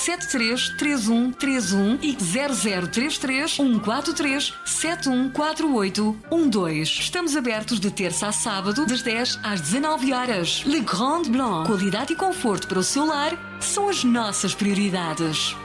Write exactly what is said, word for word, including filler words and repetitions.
sete três três um três um e zero zero três três um quatro três sete um quatro oito um dois. Estamos abertos de terça a sábado, das dez às dezanove horas. Le Grand Blanc. Qualidade e conforto para o seu lar são as nossas prioridades.